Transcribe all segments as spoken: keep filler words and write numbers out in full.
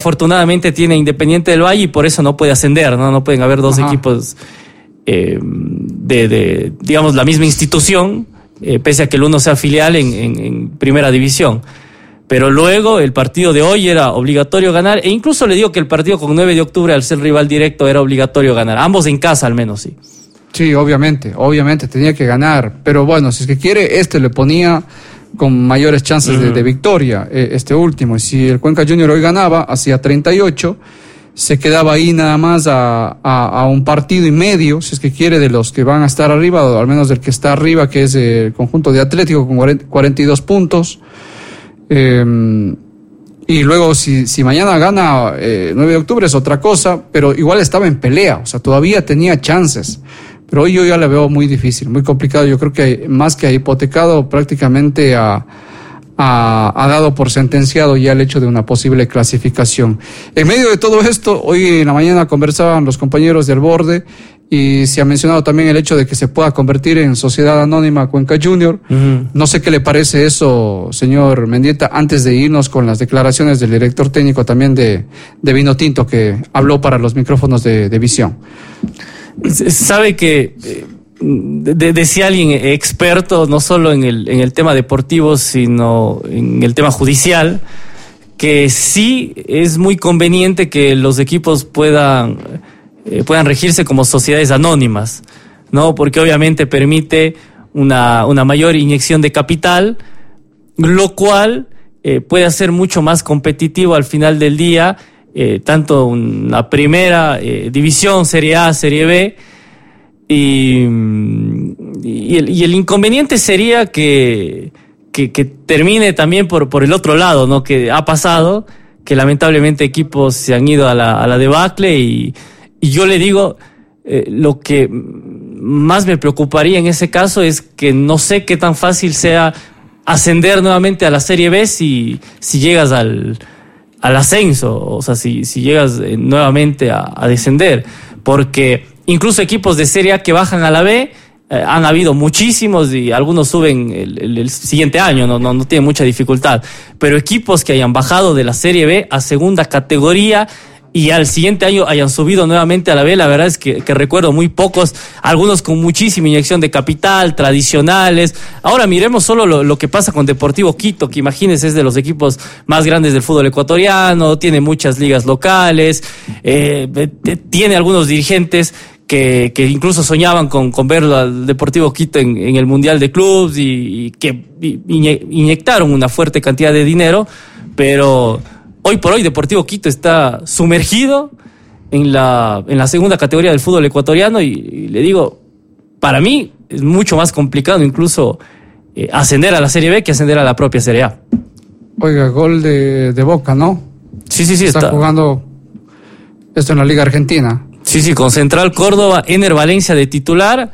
Afortunadamente tiene Independiente del Valle y por eso no puede ascender, no, no pueden haber dos Ajá. equipos eh, de, de, digamos, la misma institución, eh, pese a que el uno sea filial en, en, en primera división. Pero luego el partido de hoy era obligatorio ganar, e incluso le digo que el partido con nueve de octubre, al ser rival directo, era obligatorio ganar, ambos en casa al menos, sí. Sí, obviamente, obviamente tenía que ganar, pero bueno, si es que quiere, este le ponía con mayores chances uh-huh. de, de victoria, eh, este último, y si el Cuenca Junior hoy ganaba, hacía treinta y ocho, se quedaba ahí nada más a, a, a un partido y medio, si es que quiere, de los que van a estar arriba, o al menos del que está arriba, que es el conjunto de Atlético con cuarenta y dos puntos. Eh, y luego si, si mañana gana eh, nueve de octubre es otra cosa, pero igual estaba en pelea, o sea, todavía tenía chances, pero hoy yo ya la veo muy difícil, muy complicado. Yo creo que más que ha hipotecado, prácticamente ha, ha, ha dado por sentenciado ya el hecho de una posible clasificación. En medio de todo esto, hoy en la mañana conversaban los compañeros del Borde y se ha mencionado también el hecho de que se pueda convertir en sociedad anónima Cuenca Junior. Uh-huh. No sé qué le parece eso, señor Mendieta, antes de irnos con las declaraciones del director técnico también de, de Vinotinto, que habló para los micrófonos de, de Visión. Sabe que de, decía alguien experto no solo en el, en el tema deportivo, sino en el tema judicial, que sí es muy conveniente que los equipos puedan Eh, puedan regirse como sociedades anónimas, ¿no? Porque obviamente permite una, una mayor inyección de capital, lo cual eh, puede hacer mucho más competitivo al final del día, eh, tanto una primera eh, división, Serie A, Serie B, y, y, el, y el inconveniente sería que, que, que termine también por, por el otro lado, ¿no? Que ha pasado, que lamentablemente equipos se han ido a la, a la debacle y Y yo le digo, eh, lo que más me preocuparía en ese caso es que no sé qué tan fácil sea ascender nuevamente a la Serie B si, si llegas al, al ascenso, o sea, si, si llegas nuevamente a, a descender. Porque incluso equipos de Serie A que bajan a la B, eh, han habido muchísimos y algunos suben el, el, el siguiente año, no, no, no tienen mucha dificultad. Pero equipos que hayan bajado de la Serie B a segunda categoría y al siguiente año hayan subido nuevamente a la B, la verdad es que, que recuerdo muy pocos, algunos con muchísima inyección de capital, tradicionales. Ahora miremos solo lo, lo que pasa con Deportivo Quito, que imagínense es de los equipos más grandes del fútbol ecuatoriano, tiene muchas ligas locales, eh, tiene algunos dirigentes que, que incluso soñaban con, con ver al Deportivo Quito en, en el Mundial de Clubs y, y que inyectaron una fuerte cantidad de dinero, pero hoy por hoy Deportivo Quito está sumergido en la, en la segunda categoría del fútbol ecuatoriano y, y le digo, para mí es mucho más complicado incluso eh, ascender a la Serie B que ascender a la propia Serie A. Oiga, gol de, de Boca, ¿no? Sí, sí, sí. Está, está jugando esto en la Liga Argentina. Sí, sí, con Central Córdoba, Ener Valencia de titular.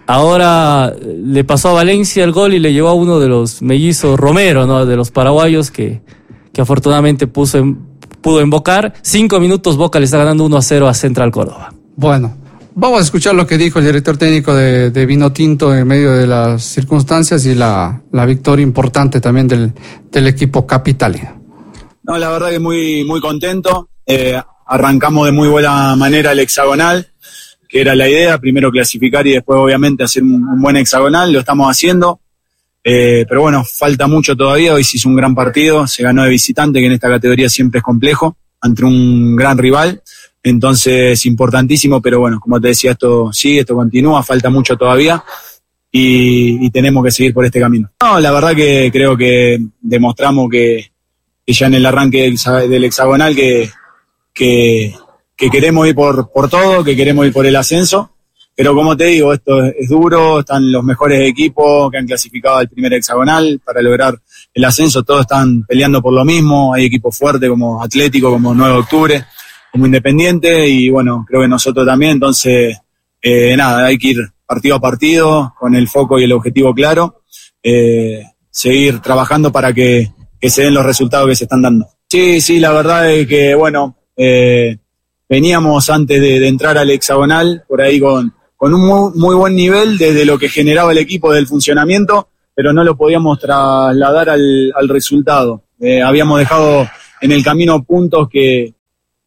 Ahora le pasó a Valencia el gol y le llevó a uno de los mellizos Romero, ¿no? De los paraguayos que... que afortunadamente puso en, pudo invocar. Cinco minutos, Boca le está ganando uno a cero a Central Córdoba. Bueno, vamos a escuchar lo que dijo el director técnico de, de Vinotinto en medio de las circunstancias y la, la victoria importante también del, del equipo capitalino. No, la verdad que muy, muy contento. Eh, arrancamos de muy buena manera el hexagonal, que era la idea, primero clasificar y después obviamente hacer un, un buen hexagonal, lo estamos haciendo. Eh, pero bueno, falta mucho todavía. Hoy se hizo un gran partido, se ganó de visitante, que en esta categoría siempre es complejo, ante un gran rival, entonces importantísimo, pero bueno, como te decía, esto sigue, esto continúa, falta mucho todavía y, y tenemos que seguir por este camino. No, la verdad que creo que demostramos que, que ya en el arranque del, del hexagonal que, que, que queremos ir por, por todo, que queremos ir por el ascenso. Pero como te digo, esto es, es duro, están los mejores equipos que han clasificado al primer hexagonal para lograr el ascenso, todos están peleando por lo mismo, hay equipos fuertes como Atlético, como nueve de octubre, como Independiente, y bueno, creo que nosotros también, entonces, eh, nada, hay que ir partido a partido, con el foco y el objetivo claro, eh, seguir trabajando para que, que se den los resultados que se están dando. Sí, sí, la verdad es que, bueno, eh, veníamos antes de, de entrar al hexagonal, por ahí con con un muy, muy buen nivel desde lo que generaba el equipo del funcionamiento, pero no lo podíamos trasladar al, al resultado. Eh, habíamos dejado en el camino puntos que,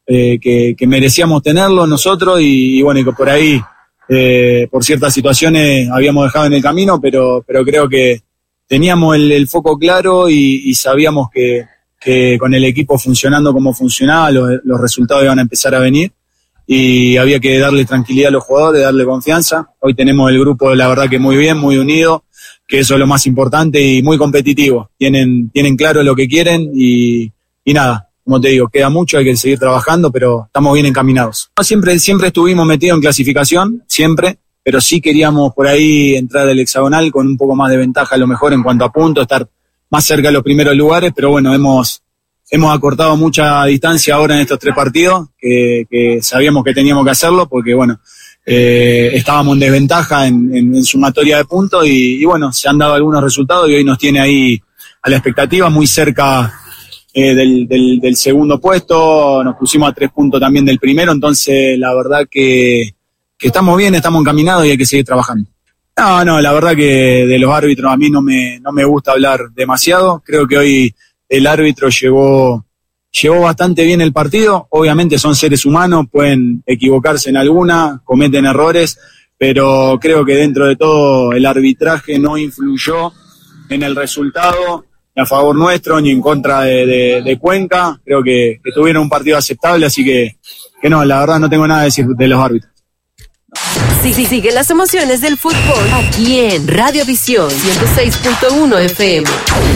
eh, que, que merecíamos tenerlo nosotros y, y bueno, y que por ahí, eh, por ciertas situaciones habíamos dejado en el camino, pero, pero creo que teníamos el, el foco claro y, y sabíamos que, que con el equipo funcionando como funcionaba, los, los resultados iban a empezar a venir y había que darle tranquilidad a los jugadores, darle confianza. Hoy tenemos el grupo, la verdad que muy bien, muy unido, que eso es lo más importante y muy competitivo. Tienen, tienen claro lo que quieren y, y nada, como te digo, queda mucho, hay que seguir trabajando, pero estamos bien encaminados. Siempre, siempre estuvimos metidos en clasificación, siempre, pero sí queríamos por ahí entrar al hexagonal con un poco más de ventaja a lo mejor en cuanto a puntos, estar más cerca de los primeros lugares, pero bueno, hemos, hemos acortado mucha distancia ahora en estos tres partidos, que, que sabíamos que teníamos que hacerlo, porque bueno, eh, estábamos en desventaja en, en, en sumatoria de puntos y, y bueno, se han dado algunos resultados y hoy nos tiene ahí a la expectativa, muy cerca eh, del, del, del segundo puesto, nos pusimos a tres puntos también del primero, entonces la verdad que que estamos bien, estamos encaminados y hay que seguir trabajando. No, no, la verdad que de los árbitros a mí no me, no me gusta hablar demasiado. Creo que hoy el árbitro llevó, llevó bastante bien el partido. Obviamente son seres humanos, pueden equivocarse en alguna, cometen errores, pero creo que dentro de todo el arbitraje no influyó en el resultado ni a favor nuestro ni en contra de, de, de Cuenca. Creo que, que tuvieron un partido aceptable, así que, que no, la verdad no tengo nada que decir de los árbitros. Sí, sí, sigue las emociones del fútbol aquí en Radio Visión ciento seis punto uno F M.